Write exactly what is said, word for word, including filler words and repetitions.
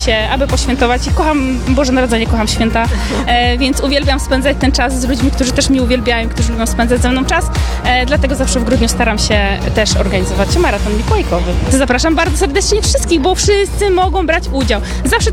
się, aby poświętować i kocham Boże Narodzenie, kocham święta, e, więc uwielbiam spędzać ten czas z ludźmi, którzy też mnie uwielbiają, którzy lubią spędzać ze mną czas, e, dlatego zawsze w grudniu staram się też organizować maraton mikołajkowy. Zapraszam bardzo serdecznie wszystkich, bo wszyscy mogą brać udział. Zawsze